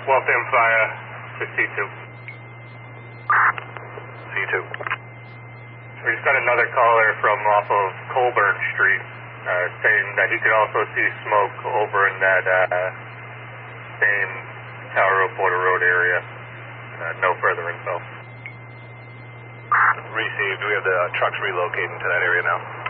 Waltham Fire to C2. C2. We just got another caller from off of Colburn Street saying that he could also see smoke over in that same Tower Road, Border Road area. No further info. Received. We have the trucks relocating to that area now.